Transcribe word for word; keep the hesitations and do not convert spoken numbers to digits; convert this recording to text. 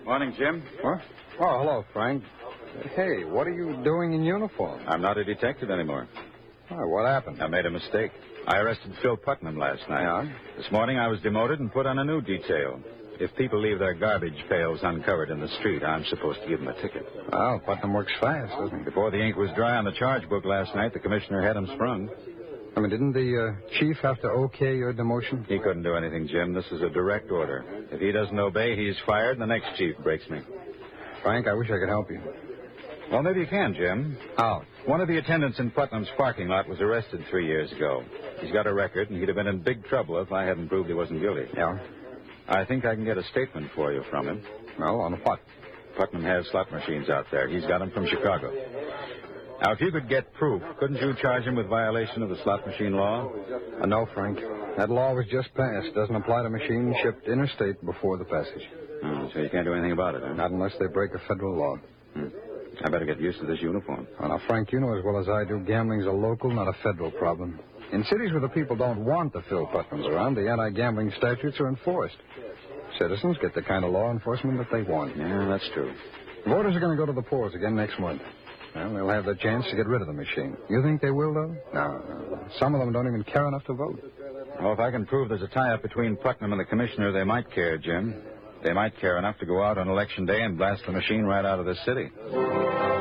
Morning, Jim. What? Oh, hello, Frank. Hey, what are you doing in uniform? I'm not a detective anymore. Oh, what happened? I made a mistake. I arrested Phil Putnam last night. Yeah? This morning I was demoted and put on a new detail. If people leave their garbage pails uncovered in the street, I'm supposed to give them a ticket. Well, Putnam works fast, doesn't he? Before the ink was dry on the charge book last night, the commissioner had him sprung. I mean, didn't the uh, chief have to okay your demotion? He couldn't do anything, Jim. This is a direct order. If he doesn't obey, he's fired, and the next chief breaks me. Frank, I wish I could help you. Well, maybe you can, Jim. How? One of the attendants in Putnam's parking lot was arrested three years ago. He's got a record, and he'd have been in big trouble if I hadn't proved he wasn't guilty. Yeah? I think I can get a statement for you from him. Well, on what? Putnam has slot machines out there. He's got them from Chicago. Now, if you could get proof, couldn't you charge him with violation of the slot machine law? Uh, no, Frank. That law was just passed. Doesn't apply to machines shipped interstate before the passage. Oh, so you can't do anything about it, huh? Not unless they break a federal law. Hmm. I better get used to this uniform. Well, now, Frank, you know as well as I do, gambling's a local, not a federal problem. In cities where the people don't want the Phil Putnams around, the anti-gambling statutes are enforced. Citizens get the kind of law enforcement that they want. Yeah, that's true. Voters are going to go to the polls again next month. Well, they'll have the chance to get rid of the machine. You think they will, though? No, no. Some of them don't even care enough to vote. Well, if I can prove there's a tie-up between Putnam and the commissioner, they might care, Jim. They might care enough to go out on Election Day and blast the machine right out of the city.